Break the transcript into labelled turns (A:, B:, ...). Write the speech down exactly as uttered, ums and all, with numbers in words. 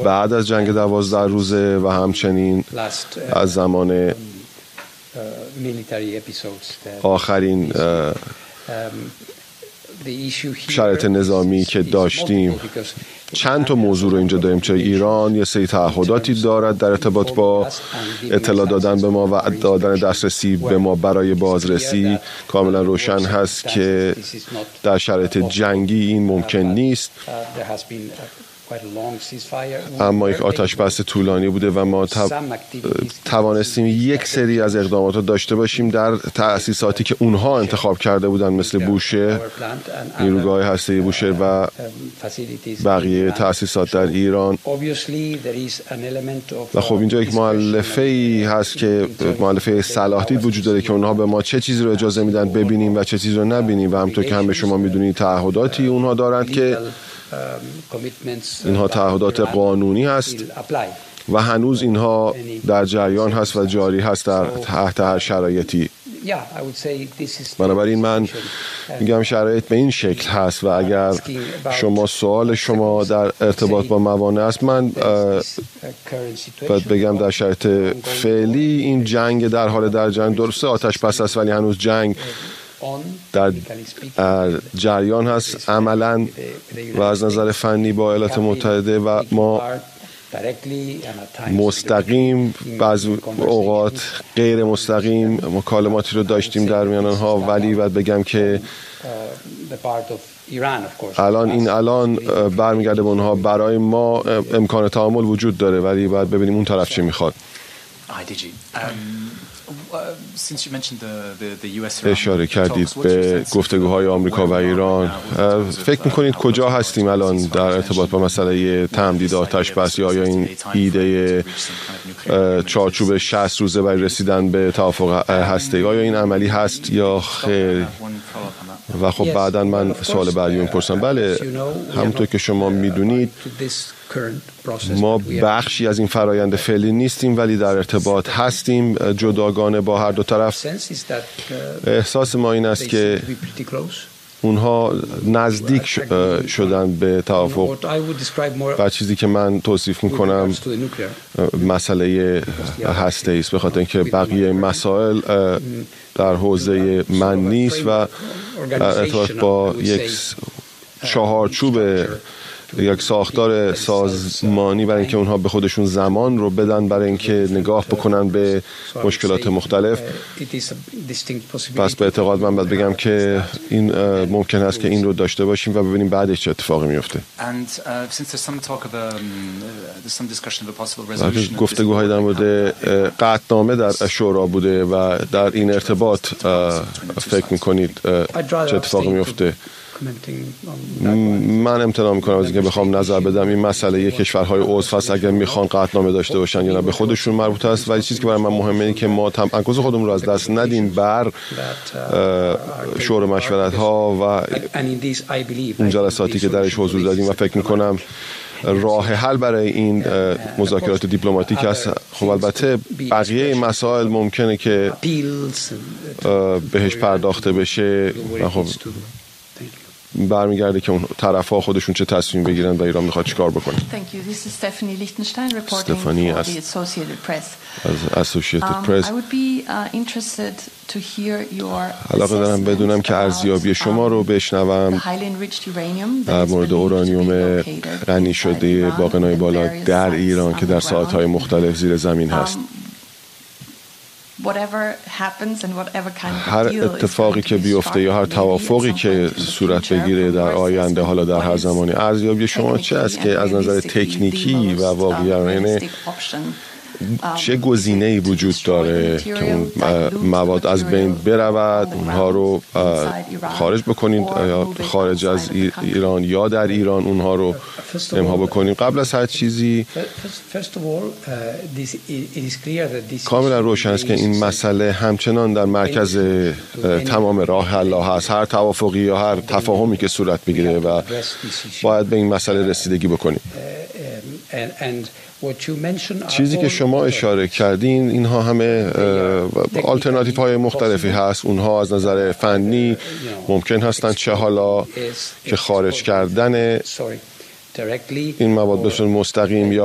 A: بعد از جنگ دوازده روزه و همچنین از زمان آخرین شرایط نظامی که داشتیم. چند تا موضوع رو اینجا داریم. چه ایران یه سری تعهداتی دارد در ارتباط با اطلاع دادن به ما و دادن دسترسی به ما برای بازرسی. کاملا روشن هست که در شرایط جنگی این ممکن نیست، اما یک آتش بس طولانی بوده و ما توانستیم یک سری از اقدامات رو داشته باشیم در تأسیساتی که اونها انتخاب کرده بودن، مثل بوشهر، نیروگاه هسته‌ای بوشهر و بقیه تأسیسات در ایران. و خب اینجا یک مؤلفه‌ای هست که مؤلفه صلاح دید وجود داره که اونها به ما چه چیزی رو اجازه میدن ببینیم و چه چیزی رو نبینیم و همونطور که هم به شما میدونید تعهداتی اونها دارند که اینها تعهدات قانونی هست و هنوز اینها در جریان هست و جاری هست در تحت هر شرایطی. بنابراین من میگم شرایط به این شکل هست و اگر شما سوال شما در ارتباط با موانع است، من باید بگم در شرایط فعلی این جنگ در حال در جنگ درسته آتش بس است ولی هنوز جنگ در جریان هست عملاً و از نظر فنی با ایالات متحده و ما مستقیم بعضی اوقات غیر مستقیم مکالماتی رو داشتیم در میان آنها، ولی باید بگم که الان این الان برمیگرده به اونها. برای ما امکان تعامل وجود داره ولی باید ببینیم اون طرف چی میخواد. اشاره کردید به گفتگوهای آمریکا و ایران. فکر میکنید کجا هستیم الان در ارتباط با مسئله تمدید آتش بس یا این ایده چارچوب شصت روزه برای رسیدن به توافق هسته‌ای؟ آیا این عملی هست یا خیر؟ و خب بعداً من سوال بعدی میپرسم. بله، همونطور که شما میدونید ما بخشی از این فرایند فعلی نیستیم ولی در ارتباط هستیم جداگانه با هر دو طرف. احساس ما این است که اونها نزدیک شدن به توافق و چیزی که من توصیف میکنم مسئله هسته‌ای است، به خاطر اینکه بقیه مسائل در حوزه من نیست و در ارتباط با یک چهارچوب یک ساختار سازمانی برای اینکه اونها به خودشون زمان رو بدن برای اینکه نگاه بکنن به مشکلات مختلف. پس به اعتقاد من باید بگم که این ممکن است که این رو داشته باشیم و ببینیم بعدش چه اتفاقی میفته. گفتگوهای در مورد قطعنامه در شورا بوده و در این ارتباط فکر میکنید چه اتفاقی میفته؟ من امتناع میکنم از اینکه بخوام نظر بدم. این مسئله یک کشورهای عضو هست، اگر میخوان قطعنامه داشته باشن یا نه به خودشون مربوط است، ولی چیزی که برای من مهمه اینه که ما تمرکز خودمون رو از دست ندیم بر شورای مشورت ها و اون جلساتی که درش حضور دادیم و فکر میکنم راه حل برای این مذاکرات دیپلماتیک است. خب البته بقیه مسائل ممکنه که بهش پرداخته بشه و خب برمیگرده که اون طرف‌ها خودشون چه تصمیم بگیرن و ایران میخواد چیکار بکنه. استفانی از Associated Press. علاقه دارم بدونم که ارزیابی شما رو بشنوم در مورد اورانیوم غنی شده با غنای بالا در ایران که در ساحت‌های مختلف زیر زمین هست. هر اتفاقی که بیفته یا هر توافقی که صورت بگیره در آینده، حالا در هر زمانی، ارزیابی شما چه است که از نظر تکنیکی و واقعیانه چه گزینه‌ای وجود داره که اون مواد از بین برود، اونها رو خارج بکنید یا خارج از ایران یا در ایران اونها رو امها بکنیم؟ قبل از هر چیزی کاملا روشن است که این مسئله همچنان در مرکز تمام راه حل هست. هر توافقی یا هر تفاهمی که صورت بگیره و باید به این مسئله رسیدگی بکنیم. چیزی که شما اشاره کردین اینها همه آلترناتیو های مختلفی هست. اونها از نظر فنی ممکن هستند چه حالا که خارج کردن این مواد به صورت مستقیم یا